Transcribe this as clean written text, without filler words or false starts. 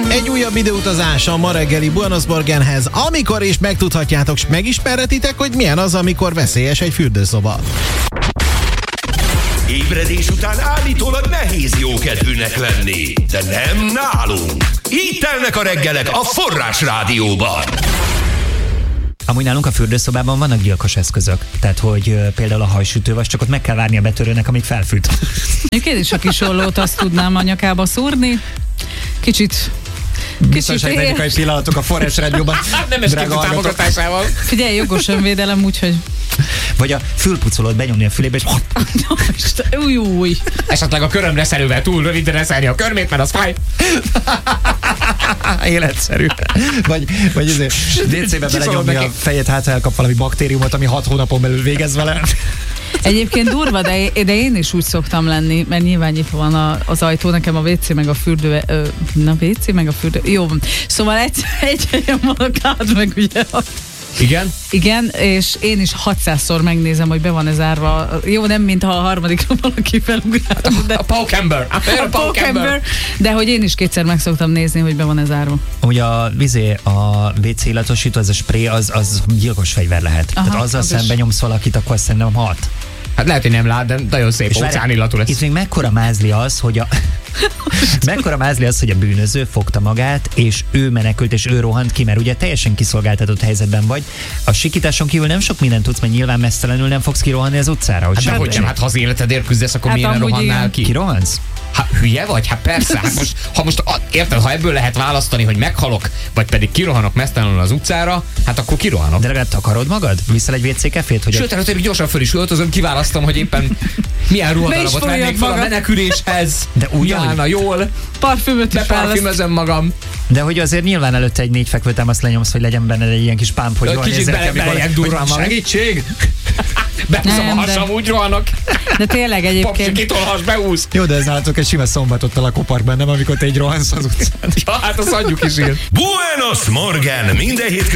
Egy újabb időutazás a ma reggeli Buenos Morgenhez, amikor is megtudhatjátok, s megismerhetitek, hogy milyen az, amikor veszélyes egy fürdőszoba. Ébredés után állítólag nehéz jókedvűnek lenni, de nem nálunk. Így telnek a reggelek a Forrás Rádióban. Amúgy nálunk a fürdőszobában vannak gyilkos eszközök. Tehát, hogy például a hajsütővas, csak ott meg kell várni a betörőnek, amíg felfűt. Én is a kis ollót azt tudnám a nyakába szúrni. Kicsit biztonságtechnikai pillanatok a Forrás Rádióban. Nem eskedő támogatásával. Figyelj, jogos önvédelem, úgyhogy... Vagy a fülpucolót benyomni a fülébe, és... Új. Esetleg a körömre szerővel túl rövidre leszerni a körmét, mert az fáj. Életszerű. Vagy azért DC-be belenyomni a fejét, hát elkap valami baktériumot, ami 6 hónapon belül végez vele. Egyébként durva, de én is úgy szoktam lenni, mert nyilván nyitva van az ajtó, nekem a WC meg a fürdő, WC meg a fürdő, jó. Szóval egy helyen van a kád, meg ugye Igen? Igen, és én is 600-szor megnézem, hogy be van-e zárva. Jó, nem mintha a harmadikra valaki felugrált. A Paukember. A Paukember. De hogy én is kétszer meg szoktam nézni, hogy be van-e zárva. Ugye a WC illatosító, az a spray, az gyilkos fegyver lehet. Aha, tehát azzal az szemben nyomsz valakit, akkor szerintem halt. Hát lehet, hogy nem lát, de nagyon szép óceánillatú lesz. Itt még mekkora mázli az, hogy a bűnöző fogta magát, és ő menekült, és ő rohant ki, mert ugye teljesen kiszolgáltatott helyzetben vagy. A sikításon kívül nem sok mindent tudsz, mert nyilván mesztelenül nem fogsz kirohanni az utcára. Hát hogy nem, hát ha az életedért küzdesz, akkor hát miért rohannál ki? Kirohansz? Hát hülye vagy? Hát persze. Hát érted, ha ebből lehet választani, hogy meghalok, vagy pedig kirohanok mesztelenül az utcára, hát akkor kirohanok. De legalább takarod magad? Viszel egy WC kefét? Hogy sőt, előtt gyorsan föl is öltözöm, kiválasztom, hogy éppen milyen ruhadarabot vennék fel a meneküléshez. De úgy, állna jól. Parfümöt is beparfümözöm magam. De hogy azért nyilván előtte egy 4 fekvőtámaszt lenyomsz, hogy legyen benne egy ilyen kis pámp, hogy jól nézzek, belejek durván van. Segítség! Behúzom a hasam, úgy rohanok. De tényleg egyébként... Popsi, kitolhass, beúsz. Jó, de ez nálatok egy sima szombatot a lakóparkban, nem? Amikor te egy rohansz az utcán. Ja, hát azt adjuk is ír. Buenos Morgen! Minden hétköznap